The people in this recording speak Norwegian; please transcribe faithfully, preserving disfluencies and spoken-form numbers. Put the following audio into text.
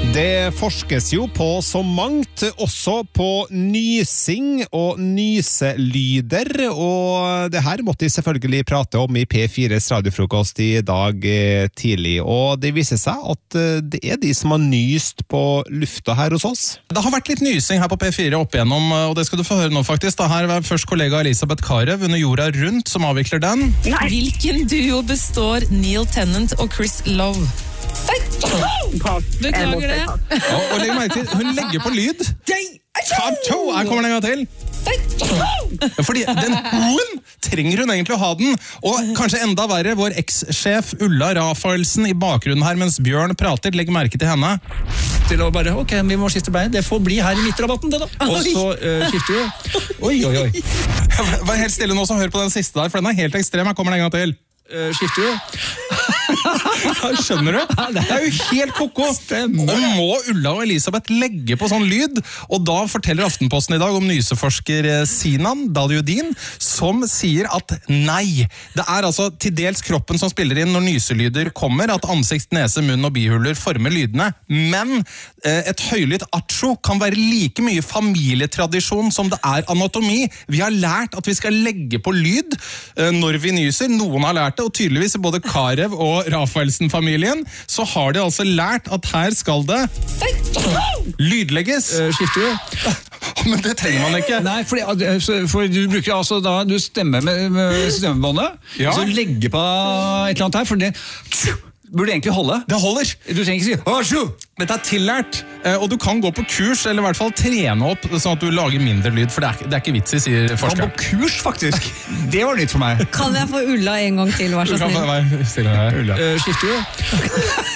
Det forskes jo på så mangt, også på nysing og nyselyder, og det her måtte vi selvfølgelig prate om i P fires radiofrokost i dag tidlig, og det viser seg at det er de som har nyst på lufta her hos oss. Det har vært litt nysing her på P fire opp igjennom, og det skal du få høre nå faktisk. Da her var først kollega Elisabeth Karev under Jorda Rundt som avvikler den. Nei. Hvilken duo består Neil Tennant og Chris Love? Beklager det. Ja, og legg meg til, hun legger på lyd. Her kommer den en gang til. Fordi den o-en trenger hun egentlig å ha den. Og kanskje enda verre, vår eks-sjef Ulla Rafaelsen i bakgrunnen her mens Bjørn prater, legg merke til henne. Til å bare, ok, vi må skifte bein. Det får bli her i midtrabatten, det da. Og så uh, skifter vi. Oi, oi, oi. Vær helt stille nå, så hør på den siste der, for den er helt ekstrem. Her kommer den en gang til. Uh, skifter vi. Skjønner du? Det er jo helt koko. Stemmer. Og må Ulla og Elisabeth legge på sånn lyd, og da forteller Aftenposten i dag om nyseforsker Sinan Dalyudin, som sier at nei, det er altså til dels kroppen som spiller inn når nyselyder kommer, at ansikt, nese, munn og bihuler former lydene, men eh, et høylytt atsjo kan være like mye familietradisjon som det er anatomi. Vi har lært at vi skal legge på lyd eh, når vi nyser, noen har lært det, og tydeligvis i både Karev og Rafaelsen-familien, så har de altså lært at her skal det lydlegges. Uh, skifter vi. Men det trenger man ikke. Nei, for, for du bruker altså da, du stemmer med, med stemmebåndet, Ja. så legger på et eller annet her, for det burde egentlig holde. Det holder. Du trenger ikke si, «Asjo!» Dette er tillært, og du kan gå på kurs, eller i hvert fall trene opp, sånn at du lager mindre lyd, for det er, det er ikke vits i, sier Kom forskeren. på kurs, faktisk. Det var nytt for meg. Kan jeg få Ulla en gang til, vær Du så kan snill? få være stille her, Ulla. Uh, skifter vi.